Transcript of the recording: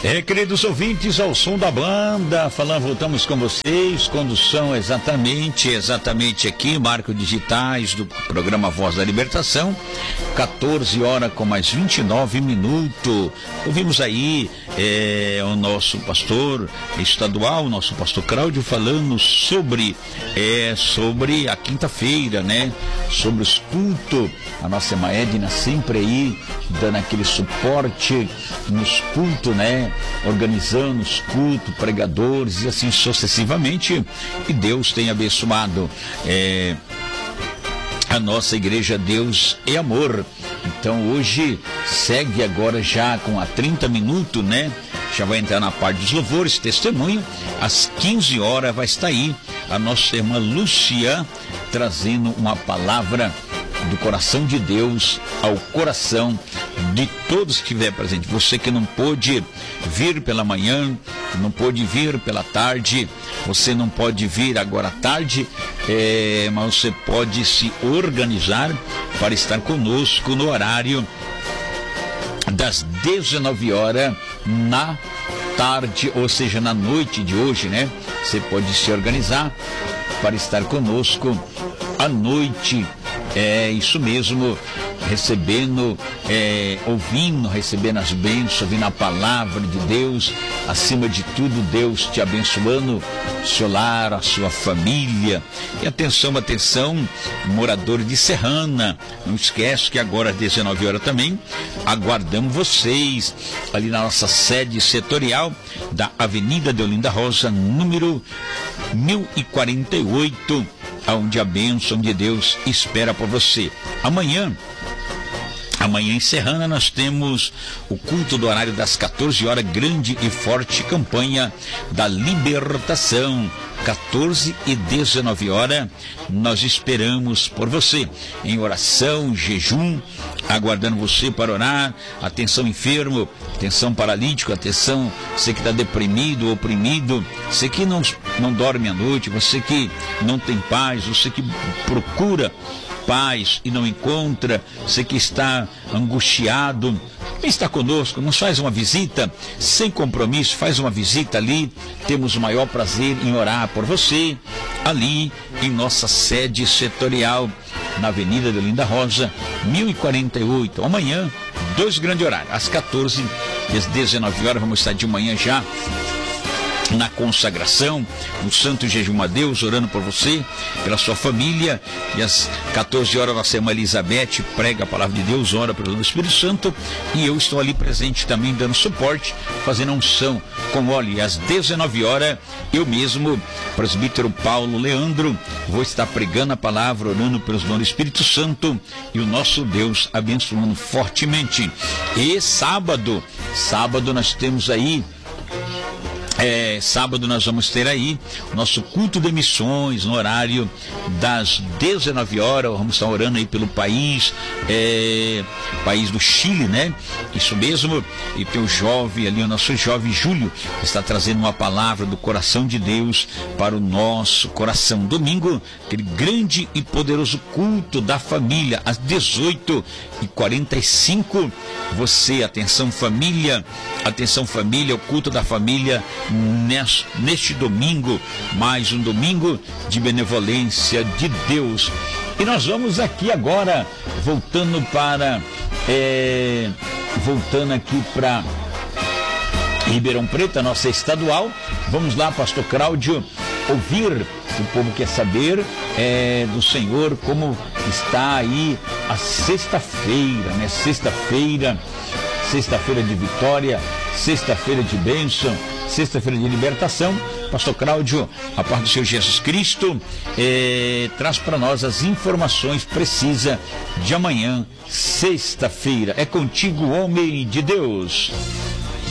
Queridos ouvintes, ao som da banda, voltamos com vocês, condução exatamente aqui, marco digitais do programa Voz da Libertação, 14 horas com mais 29 minutos. Ouvimos aí o nosso pastor estadual, nosso pastor Cláudio, falando sobre a quinta-feira, né? Sobre os cultos. A nossa irmã Edna sempre aí dando aquele suporte nos cultos, né? Organizando os cultos, pregadores e assim sucessivamente. E Deus tem abençoado a nossa igreja. Deus é amor. Então hoje segue agora já com a 30 minutos, né? Já vai entrar na parte dos louvores, testemunho. Às 15 horas vai estar aí a nossa irmã Lúcia trazendo uma palavra do coração de Deus ao coração de todos que estiver presente. Você que não pôde vir pela manhã, não pôde vir pela tarde, você não pode vir agora à tarde, mas você pode se organizar para estar conosco no horário das 19 horas na tarde, ou seja, na noite de hoje, né? Você pode se organizar para estar conosco à noite. Isso mesmo, recebendo, ouvindo, recebendo as bênçãos, ouvindo a palavra de Deus, acima de tudo, Deus te abençoando, seu lar, a sua família. E atenção, moradores de Serrana, não esquece que agora às 19 horas também, aguardamos vocês ali na nossa sede setorial da Avenida Deolinda Rosa, número 1048, onde a bênção de Deus espera por você. Amanhã em Serrana nós temos o culto do horário das 14 horas, grande e forte campanha da libertação. 14 e 19 horas, nós esperamos por você, em oração, jejum, aguardando você para orar. Atenção enfermo, atenção paralítico, atenção você que está deprimido, oprimido, você que não dorme à noite, você que não tem paz, você que procura paz e não encontra, você que está angustiado, está conosco, nos faz uma visita sem compromisso, faz uma visita ali. Temos o maior prazer em orar por você ali em nossa sede setorial na Avenida Deolinda Rosa, 1048. Amanhã, 2 grandes horários, às 14 e às 19 horas, vamos estar de manhã já na consagração, no santo jejum a Deus, orando por você, pela sua família. E às 14 horas nossa irmã Elizabeth prega a palavra de Deus, ora pelo Espírito Santo, e eu estou ali presente também dando suporte, fazendo a unção com óleo. E às 19 horas eu mesmo, presbítero Paulo Leandro, vou estar pregando a palavra, orando pelos dons do Espírito Santo e o nosso Deus abençoando fortemente. E sábado nós temos aí sábado nós vamos ter aí o nosso culto de missões no horário das 19 horas. Vamos estar orando aí pelo país do Chile, né? Isso mesmo. E tem o jovem ali, o nosso jovem Júlio, que está trazendo uma palavra do coração de Deus para o nosso coração. Domingo, aquele grande e poderoso culto da família, às 18h45. Você, atenção família, o culto da família neste domingo, mais um domingo de benevolência de Deus. E nós vamos aqui agora, voltando aqui para Ribeirão Preto, a nossa estadual. Vamos lá, pastor Cláudio, ouvir, o povo quer saber do Senhor, como está aí a sexta-feira, né? Sexta-feira de vitória, sexta-feira de bênção, sexta-feira de libertação. Pastor Cláudio, a paz do Senhor Jesus Cristo, traz para nós as informações precisas de amanhã, sexta-feira. É contigo, homem de Deus.